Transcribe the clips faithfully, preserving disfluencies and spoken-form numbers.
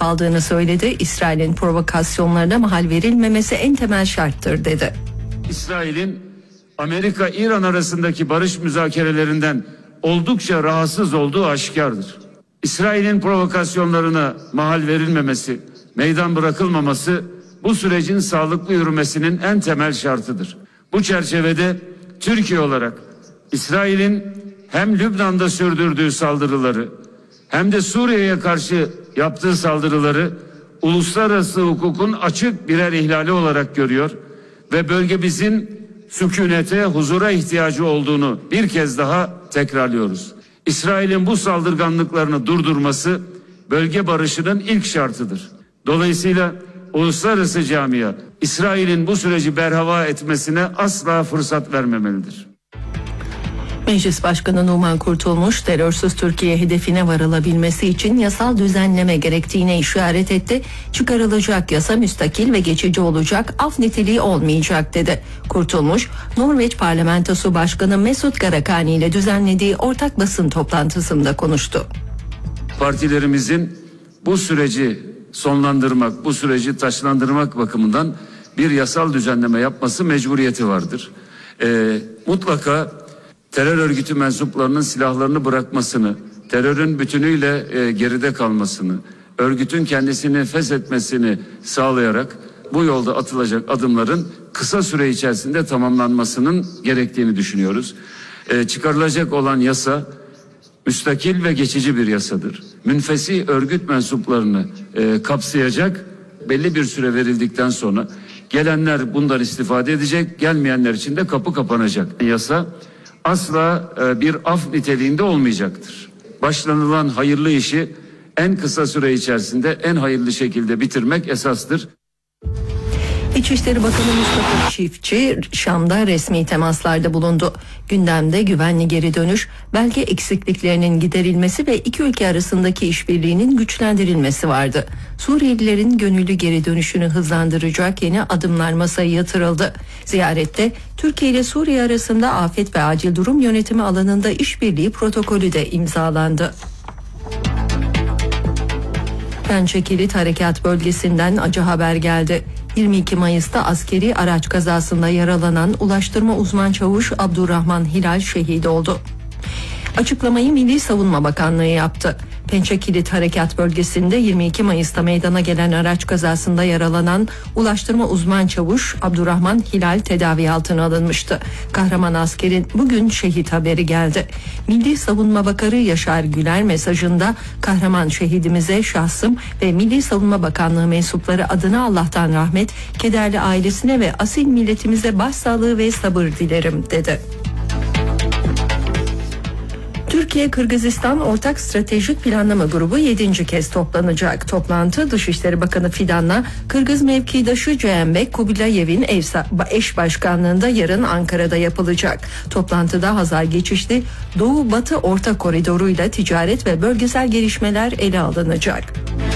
aldığını söyledi. İsrail'in provokasyonlarına mahal verilmemesi en temel şarttır dedi. İsrail'in Amerika-İran arasındaki barış müzakerelerinden oldukça rahatsız olduğu aşikardır. İsrail'in provokasyonlarına mahal verilmemesi, meydan bırakılmaması bu sürecin sağlıklı yürümesinin en temel şartıdır. Bu çerçevede Türkiye olarak İsrail'in hem Lübnan'da sürdürdüğü saldırıları hem de Suriye'ye karşı yaptığı saldırıları uluslararası hukukun açık birer ihlali olarak görüyor ve bölgemizin sükunete, huzura ihtiyacı olduğunu bir kez daha tekrarlıyoruz. İsrail'in bu saldırganlıklarını durdurması bölge barışının ilk şartıdır. Dolayısıyla uluslararası camia İsrail'in bu süreci berhava etmesine asla fırsat vermemelidir. Meclis Başkanı Numan Kurtulmuş, terörsüz Türkiye hedefine varılabilmesi için yasal düzenleme gerektiğine işaret etti. Çıkarılacak yasa müstakil ve geçici olacak, af niteliği olmayacak dedi. Kurtulmuş, Norveç Parlamentosu Başkanı Mesut Garakhani ile düzenlediği ortak basın toplantısında konuştu. Partilerimizin bu süreci sonlandırmak, bu süreci taşlandırmak bakımından bir yasal düzenleme yapması mecburiyeti vardır. Ee, mutlaka terör örgütü mensuplarının silahlarını bırakmasını, terörün bütünüyle e, geride kalmasını, örgütün kendisini feshetmesini sağlayarak bu yolda atılacak adımların kısa süre içerisinde tamamlanmasının gerektiğini düşünüyoruz. E, çıkarılacak olan yasa müstakil ve geçici bir yasadır. Münfesi örgüt mensuplarını e, kapsayacak, belli bir süre verildikten sonra gelenler bundan istifade edecek, gelmeyenler için de kapı kapanacak. Yasa asla e, bir af niteliğinde olmayacaktır. Başlanılan hayırlı işi en kısa süre içerisinde en hayırlı şekilde bitirmek esastır. İçişleri Bakanı Mustafa Çiftçi Şam'da resmi temaslarda bulundu. Gündemde güvenli geri dönüş, belge eksikliklerinin giderilmesi ve iki ülke arasındaki işbirliğinin güçlendirilmesi vardı. Suriyelilerin gönüllü geri dönüşünü hızlandıracak yeni adımlar masaya yatırıldı. Ziyarette Türkiye ile Suriye arasında afet ve acil durum yönetimi alanında işbirliği protokolü de imzalandı. Pençe Kilit Harekat Bölgesi'nden acı haber geldi. yirmi iki Mayıs'ta askeri araç kazasında yaralanan Ulaştırma Uzman Çavuş Abdurrahman Hilal şehit oldu. Açıklamayı Milli Savunma Bakanlığı yaptı. Pençe Kilit Harekat Bölgesi'nde yirmi iki Mayıs'ta meydana gelen araç kazasında yaralanan Ulaştırma Uzman Çavuş Abdurrahman Hilal tedavi altına alınmıştı. Kahraman askerin bugün şehit haberi geldi. Milli Savunma Bakanı Yaşar Güler mesajında kahraman şehidimize şahsım ve Milli Savunma Bakanlığı mensupları adına Allah'tan rahmet, kederli ailesine ve asil milletimize başsağlığı ve sabır dilerim dedi. Türkiye-Kırgızistan Ortak Stratejik Planlama Grubu yedinci kez toplanacak. Toplantı Dışişleri Bakanı Fidan'la Kırgız mevkidaşı Ceyhanbek Kubilayev'in eş başkanlığında yarın Ankara'da yapılacak. Toplantıda Hazar geçişli Doğu-Batı Orta Koridoruyla ticaret ve bölgesel gelişmeler ele alınacak.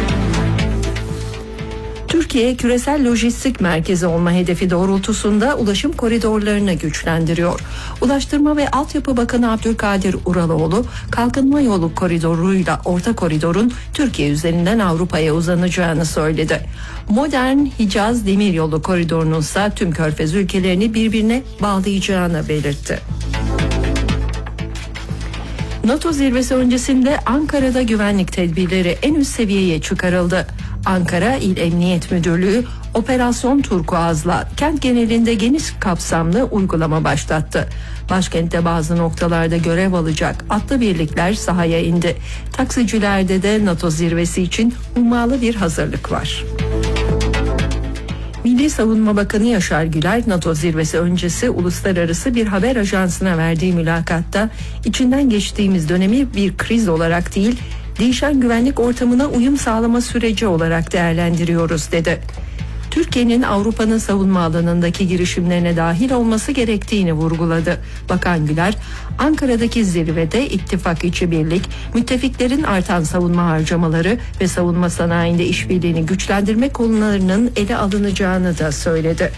Türkiye küresel lojistik merkezi olma hedefi doğrultusunda ulaşım koridorlarını güçlendiriyor. Ulaştırma ve Altyapı Bakanı Abdülkadir Uraloğlu, Kalkınma Yolu koridoruyla Orta Koridor'un Türkiye üzerinden Avrupa'ya uzanacağını söyledi. Modern Hicaz Demiryolu koridorunun ise tüm Körfez ülkelerini birbirine bağlayacağını belirtti. NATO zirvesi öncesinde Ankara'da güvenlik tedbirleri en üst seviyeye çıkarıldı. Ankara İl Emniyet Müdürlüğü Operasyon Turkuaz'la kent genelinde geniş kapsamlı uygulama başlattı. Başkentte bazı noktalarda görev alacak atlı birlikler sahaya indi. Taksicilerde de NATO zirvesi için ummalı bir hazırlık var. Milli Savunma Bakanı Yaşar Güler, NATO zirvesi öncesi uluslararası bir haber ajansına verdiği mülakatta içinden geçtiğimiz dönemi bir kriz olarak değil, değişen güvenlik ortamına uyum sağlama süreci olarak değerlendiriyoruz dedi. Türkiye'nin Avrupa'nın savunma alanındaki girişimlerine dahil olması gerektiğini vurguladı. Bakan Güler, Ankara'daki zirvede ittifak içi birlik, müttefiklerin artan savunma harcamaları ve savunma sanayinde işbirliğini güçlendirme konularının ele alınacağını da söyledi.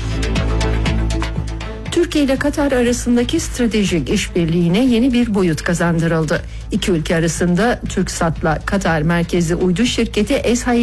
Türkiye ile Katar arasındaki stratejik işbirliğine yeni bir boyut kazandırıldı. İki ülke arasında TürkSat'la Katar merkezli uydu şirketi ESHA'yı